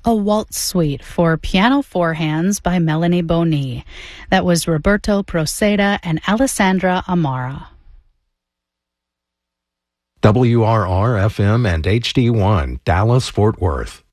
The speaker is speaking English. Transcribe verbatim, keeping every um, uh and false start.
A Waltz Suite for Piano Four Hands by Melanie Boni. That was Roberto Proceda and Alessandra Amara. W R R F M and H D one, Dallas, Fort Worth.